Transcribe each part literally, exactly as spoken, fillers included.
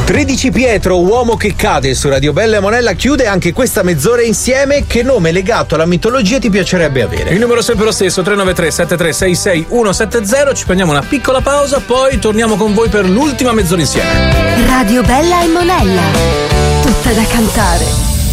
tredici Pietro, uomo che cade, su Radio Bella e Monella, chiude anche questa mezz'ora insieme. Che nome legato alla mitologia ti piacerebbe avere? Il numero è sempre lo stesso, tre nove tre sette tre sei sei uno sette zero. Ci prendiamo una piccola pausa, poi torniamo con voi per l'ultima mezz'ora insieme. Radio Bella e Monella, tutta da cantare.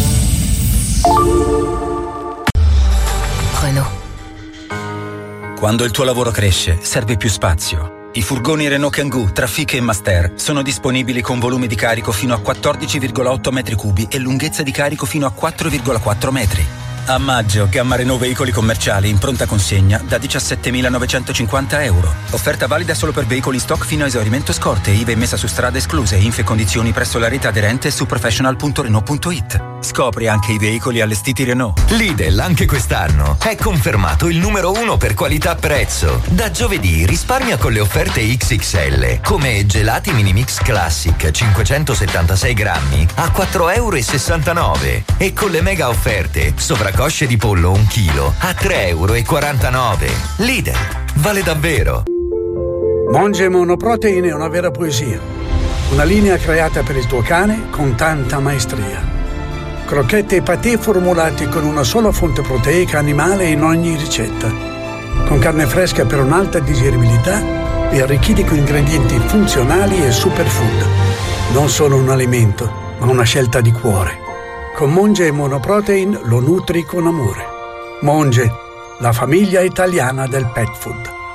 Renault. Quando il tuo lavoro cresce, serve più spazio. I furgoni Renault Kangoo, Trafic e Master sono disponibili con volume di carico fino a quattordici virgola otto metri cubi e lunghezza di carico fino a quattro virgola quattro metri. A maggio, gamma Renault veicoli commerciali in pronta consegna da diciassettemilanovecentocinquanta euro. Offerta valida solo per veicoli in stock fino a esaurimento scorte, I V A e messa su strada escluse. Info e condizioni presso la rete aderente su professional punto renault punto it. Scopri anche i veicoli allestiti Renault. Lidl anche quest'anno è confermato il numero uno per qualità-prezzo. Da giovedì risparmia con le offerte X X L, come gelati mini mix classic cinquecentosettantasei grammi a quattro virgola sessantanove euro e con le mega offerte sovracosce di pollo un chilo a tre virgola quarantanove euro. Lidl, vale davvero. Monge Monoprotein è una vera poesia, una linea creata per il tuo cane con tanta maestria. Crocchette e patè formulati con una sola fonte proteica animale in ogni ricetta, con carne fresca per un'alta digeribilità e arricchiti con ingredienti funzionali e superfood. Non solo un alimento, ma una scelta di cuore. Con Monge Monoprotein lo nutri con amore. Monge, la famiglia italiana del pet food.